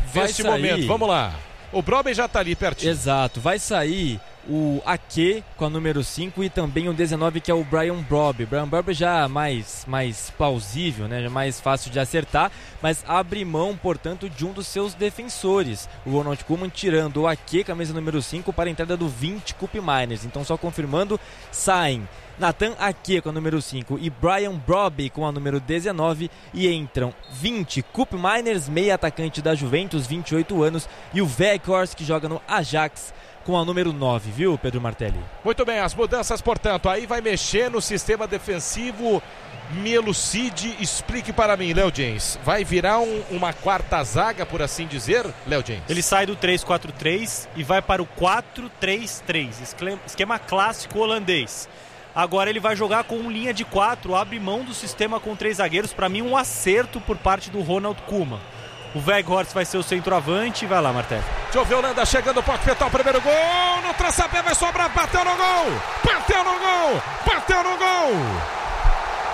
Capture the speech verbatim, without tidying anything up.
neste sair... momento. Vamos lá. O Brobbey já tá ali pertinho. Exato, vai sair o Ake com a número cinco e também o dezenove, que é o Brian Brobbey. Brian Brobbey já mais, mais plausível, né? Já mais fácil de acertar, mas abre mão, portanto, de um dos seus defensores, o Ronald Koeman, tirando o Ake, camisa número cinco, para a entrada do vinte Cup Miners. Então, só confirmando, saem Nathan Ake com a número cinco e Brian Brobbey com a número dezenove, e entram vinte Cup Miners, meia atacante da Juventus, vinte e oito anos, e o Weghorst, que joga no Ajax, com a número nove, viu, Pedro Martelli? Muito bem, as mudanças, portanto, aí vai mexer no sistema defensivo. Me elucide, explique para mim, Léo James. Vai virar um, uma quarta zaga, por assim dizer, Léo James? Ele sai do três quatro três e vai para o quatro três três, esquema clássico holandês. Agora ele vai jogar com linha de quatro, abre mão do sistema com três zagueiros. Para mim, um acerto por parte do Ronald Koeman. O Weghorst vai ser o centroavante. Vai lá, Martelli. Deixa eu ver o Holanda chegando, pode petar o primeiro gol. No traçapé vai sobrar, bateu no gol. Bateu no gol. Bateu no gol.